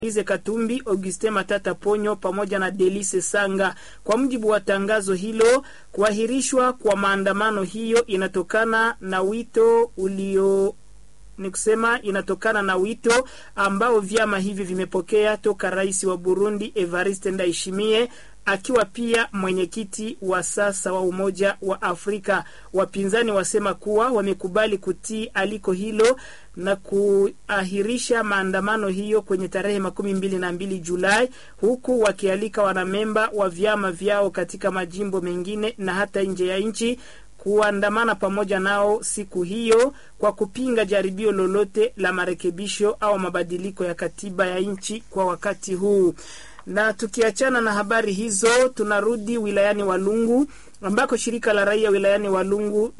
Ize Katumbi, Augustin Matata Ponyo pamoja na Delice Sanga. Kwa mujibu wa tangazo hilo, kuahirishwa kwa maandamano hiyo inatokana na wito inatokana na wito ambao vyama hivi vimepokea toka Rais wa Burundi Evariste Ndayishimiye, akiwa pia mwenyekiti wa sasa wa Umoja wa Afrika. Wapinzani wasema kuwa wamekubali kutii aliko hilo na kuahirisha maandamano hiyo kwenye tarehe 22 Julai, huku wakialika wanamemba wa vyama vyao katika majimbo mengine na hata nje ya nchi kuandamana pamoja nao siku hiyo kwa kupinga jaribio lolote la marekebisho au mabadiliko ya katiba ya nchi kwa wakati huu. Na tukiachana na habari hizo, tunarudi wilayani Walungu ambako shirika la raia wilayani Walungu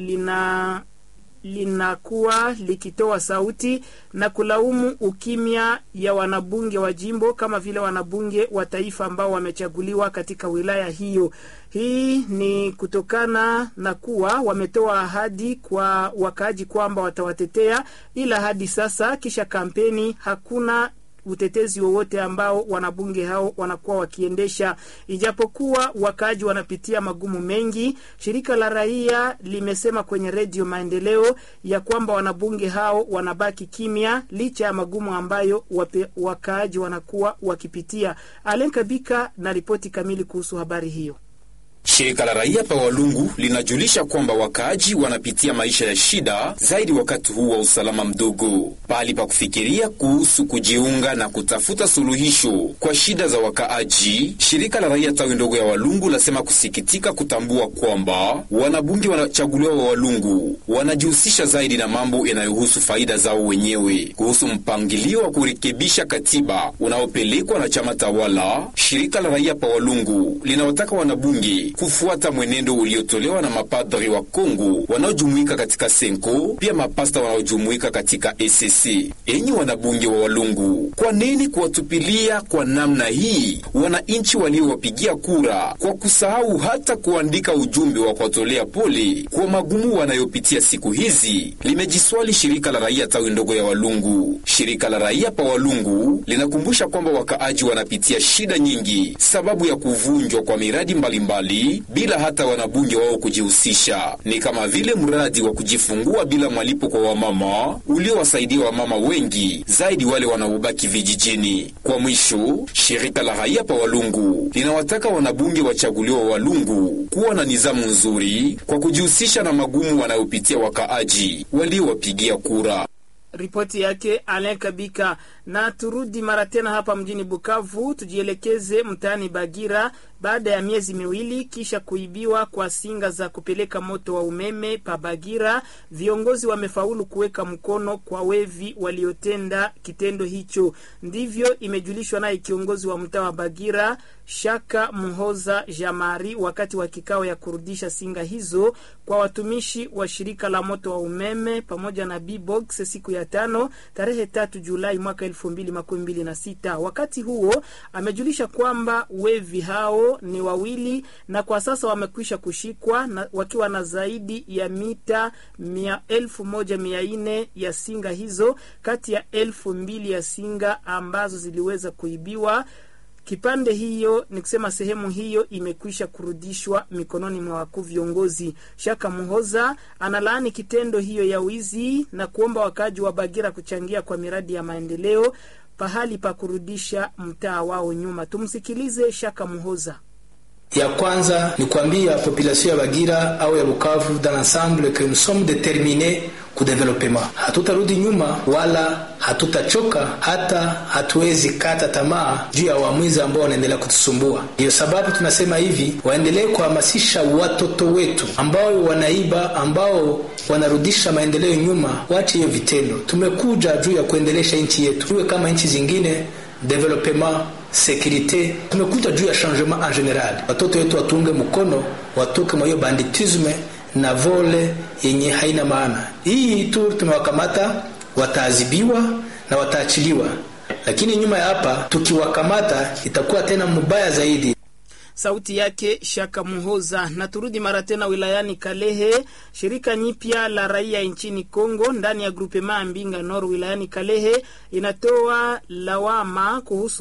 linakuwa likitoa sauti na kulaumu ukimya ya wanabunge wa jimbo kama vile wanabunge wa taifa ambao wamechaguliwa katika wilaya hiyo. Hii ni kutokana na kuwa wametoa ahadi kwa wakaaji kwamba watawatetea, ila hadi sasa kisha kampeni hakuna utetezi wowote ambao wanabunge hao wanakuwa wakiendesha. Ijapokuwa wakaaji wanapitia magumu mengi, shirika la raia limesema kwenye Radio Maendeleo ya kwamba wanabunge hao wanabaki kimya licha ya magumu ambayo wakaaji wanakuwa wakipitia. Alenka Bika na ripoti kamili kuhusu habari hiyo. Shirika la raia pa Walungu linajulisha kwamba wakaaji wanapitia maisha ya shida zaidi wakati huu wa usalama mdogo. Pali pa kufikiria kuhusu kujiunga na kutafuta suluhisho kwa shida za wakaaji, shirika la raia tawi ndogo ya Walungu lasema kusikitika kutambua kwamba wanabunge wanachaguliwa wa Walungu wanajihusisha zaidi na mambo yanayohusu faida zao wenyewe. Kuhusu mpangilio wa kurekebisha katiba unaopelekwa na chama tawala, shirika la raia pa Walungu linawataka wanabunge kufuata mwenendo uliotolewa na mapadri wa Kongo wanaojumuika katika Senko, pia mapasta wanaojumuika katika ECC. Enyi wanabunge wa Walungu, kwa nini kuwatupilia kwa namna hii wananchi waliowapigia kura kwa kusahau hata kuandika ujumbe wa kuwatolea pole kwa magumu wanayopitia siku hizi? Limejiswali shirika la raia tawi ndogo ya Walungu. Shirika la raia pa Walungu linakumbusha kwamba wakaaji wanapitia shida nyingi sababu ya kuvunjwa kwa miradi mbalimbali bila hata wanabunge wao kujihusisha. Ni kama vile mradi wa kujifungua bila malipo kwa wamama uliowasaidia wamama wengi zaidi wale wanaobaki vijijini. Kwa mwisho, shirika la raia pa Walungu linawataka wanabunge wachaguliwa Walungu kuwa na nizamu nzuri kwa kujihusisha na magumu wanayopitia wakaaji waliowapigia kura. Ripoti yake Alain Kabika. Na turudi mara tena hapa mjini Bukavu, tujielekeze mtaani Bagira. Baada ya miezi miwili kisha kuibiwa kwa singa za kupeleka moto wa umeme pa Bagira, viongozi wamefaulu kuweka mkono kwa wevi waliotenda kitendo hicho. Ndivyo imejulishwa naye kiongozi wa mtaa wa Bagira, Shaka Muhoza Jamari, wakati wa kikao ya kurudisha singa hizo kwa watumishi wa shirika la moto wa umeme pamoja na B-Box siku ya 5 tarehe 3 Julai mwaka 2026. Wakati huo amejulisha kwamba wevi hao ni wawili na kwa sasa wamekwisha kushikwa na wakiwa na zaidi ya mita 1400 ya singa hizo kati ya 2000 ya singa ambazo ziliweza kuibiwa. Kipande hiyo ni kusema sehemu hiyo imekwisha kurudishwa mikononi mwa wakuu viongozi. Shaka Muhoza analaani kitendo hiyo ya wizi na kuomba wakaji wa Bagira kuchangia kwa miradi ya maendeleo pahali pa kurudisha mtaa wao nyuma. Tumsikilize Shaka Muhoza. Ya kwanza ni kuambia population ya Bagira au ya Bukavu dans l'ensemble que nous sommes déterminés ku development. Hatutarudi nyuma wala hatutachoka, hata hatuwezi kata tamaa juu ya waamuzi ambao wanaendelea kutusumbua. Ndio sababu tunasema hivi, waendelee kuhamasisha watoto wetu ambao wanaiba, ambao wanarudisha maendeleo nyuma, waache hiyo vitendo. Tumekuja juu ya kuendelesha nchi yetu tuwe kama nchi zingine, development, sécurité. Tumekuja juu ya changement en general. Watoto wetu watunge mkono, watoke mwa hiyo banditisme na vole yenye haina maana. Hii tu tumewakamata, wataadhibiwa na wataachiliwa. Lakini nyuma ya hapa tukiwakamata itakuwa tena mbaya zaidi. Sauti yake Shaka Muhoza. Na turudi mara tena wilayani Kalehe. Shirika nyipya la raia nchini Kongo ndani ya grupema Mbinga Nord wilayani Kalehe inatoa lawama kuhusu